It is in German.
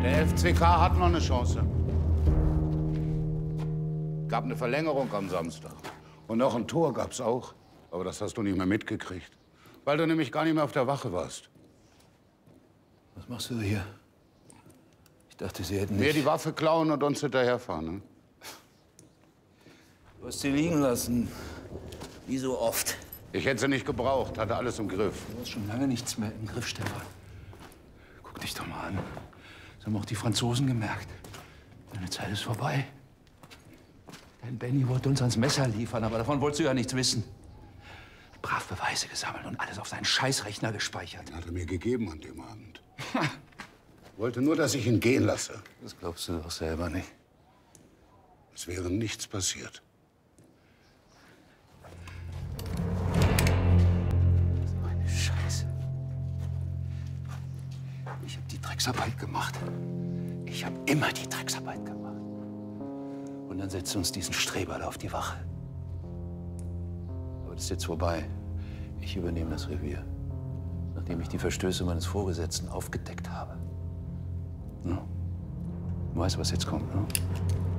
Der FCK hat noch eine Chance. Gab eine Verlängerung am Samstag. Und noch ein Tor gab's auch. Aber das hast du nicht mehr mitgekriegt. Weil du nämlich gar nicht mehr auf der Wache warst. Was machst du hier? Ich dachte, Sie hätten nicht... Mir die Waffe klauen und uns hinterherfahren, ne? Du hast sie liegen lassen. Wie so oft. Ich hätte sie nicht gebraucht, hatte alles im Griff. Du hast schon lange nichts mehr im Griff, Stefan. Guck dich doch mal an. Das haben auch die Franzosen gemerkt. Deine Zeit ist vorbei. Dein Benny wollte uns ans Messer liefern, aber davon wolltest du ja nichts wissen. Brav Beweise gesammelt und alles auf seinen Scheißrechner gespeichert. Den hat er mir gegeben an dem Abend. Wollte nur, dass ich ihn gehen lasse. Das glaubst du doch selber nicht. Es wäre nichts passiert. So eine Scheiße. Ich habe die Drecksarbeit gemacht. Ich habe immer die Drecksarbeit gemacht. Und dann setzt uns diesen Streberl auf die Wache. Aber das ist jetzt vorbei. Ich übernehme das Revier. Nachdem ich die Verstöße meines Vorgesetzten aufgedeckt habe. No? Du weißt, was jetzt kommt, ne?